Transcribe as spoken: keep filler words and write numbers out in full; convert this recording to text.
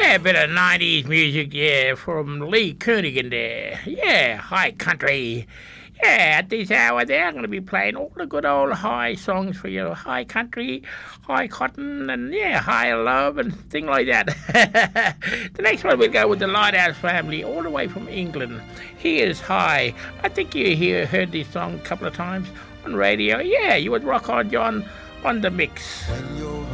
Yeah, a bit of nineties music, yeah, from Lee Kernaghan there. Yeah, high country. Yeah, at this hour there, I'm going to be playing all the good old high songs for you. High country, high cotton, and yeah, high love and thing like that. The next one we'll go with the Lighthouse Family, all the way from England. Here's High. I think you hear, heard this song a couple of times on radio. Yeah, you would rock on, John, on the mix. When you're